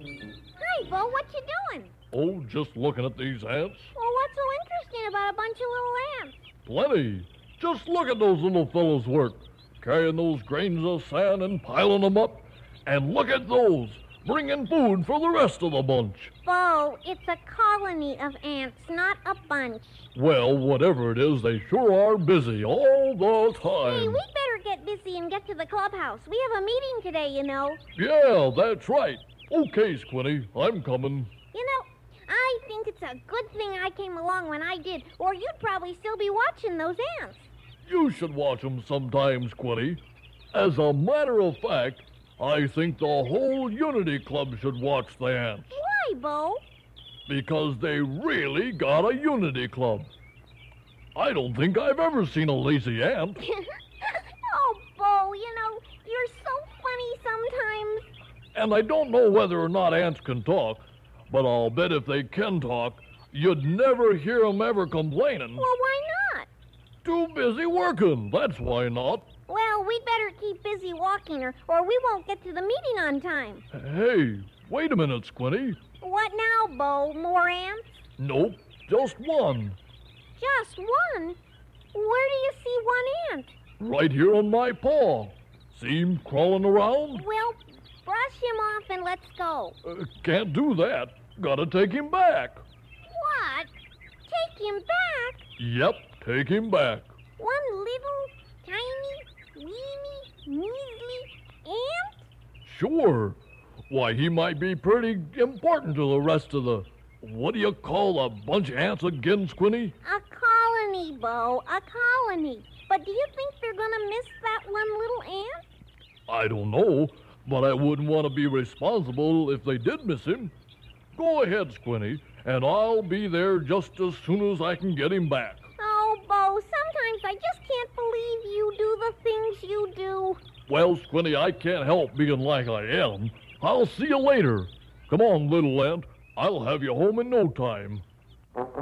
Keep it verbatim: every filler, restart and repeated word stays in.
Hi, Bo, what you doing? Oh, just looking at these ants. Well, what's so interesting about a bunch of little ants? Plenty. Just look at those little fellows work, carrying those grains of sand and piling them up. And look at those, bringing food for the rest of the bunch. Bo, it's a colony of ants, not a bunch. Well, whatever it is, they sure are busy all the time. Hey, we better get busy and get to the clubhouse. We have a meeting today, you know. Yeah, that's right. Okay, Squinty, I'm coming. You know, I think it's a good thing I came along when I did, or you'd probably still be watching those ants. You should watch them sometime, Squinty. As a matter of fact, I think the whole Unity Club should watch the ants. Why, Bo? Because they really got a Unity Club. I don't think I've ever seen a lazy ant. Oh, Bo, you know, you're so funny sometimes. And I don't know whether or not ants can talk, but I'll bet if they can talk, you'd never hear 'em ever complaining. Well, why not? Too busy working, that's why not. Well, we'd better keep busy walking, or, or we won't get to the meeting on time. Hey, wait a minute, Squinty. What now, Bo? More ants? Nope, just one. Just one? Where do you see one ant? Right here on my paw. See him crawling around? Well, brush him off and let's go. Uh, can't do that. Gotta take him back. What? Take him back? Yep, take him back. One little, tiny, weeny, measly ant? Sure. Why, he might be pretty important to the rest of the... What do you call a bunch of ants again, Squinty? A colony, Bo, a colony. But do you think they're gonna miss that one little ant? I don't know, but I wouldn't want to be responsible if they did miss him. Go ahead, Squinty, and I'll be there just as soon as I can get him back. Oh, Bo, sometimes I just can't believe you do the things you do. Well, Squinty, I can't help being like I am. I'll see you later. Come on, little ant. I'll have you home in no time.